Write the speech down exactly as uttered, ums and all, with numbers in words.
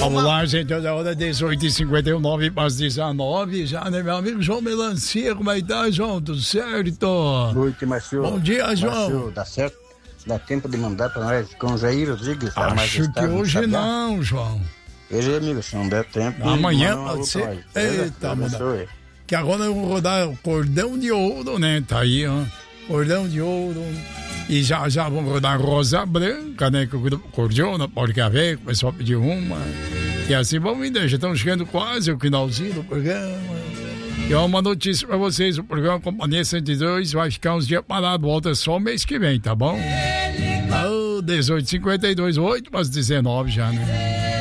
Vamos lá, gente, olha a hora dezoito e cinquenta e nove para as dezenove já, né, meu amigo João Melancia? Como é que tá, João? Tudo certo? Boa noite, Marcio. Bom dia, João. Marcio, dá certo? Dá tempo de mandar para nós com o Jair Rodrigues? Acho que hoje não, João. Hoje, amigo, se não der tempo... Amanhã pode ser. Eita, mano. Que agora eu vou rodar o Cordão de Ouro, né? Tá aí, ó. Cordão de Ouro. E já já vamos rodar Rosa Branca, né? Que o grupo Cordiona, pode haver, o pessoal pediu uma. E assim vamos indo, já estamos chegando quase ao finalzinho do programa. E uma notícia pra vocês: o programa Companhia cento e dois vai ficar uns dias parado, volta só mês que vem, tá bom? Oh, dezoito e cinquenta e dois, oito para as dezenove já, né?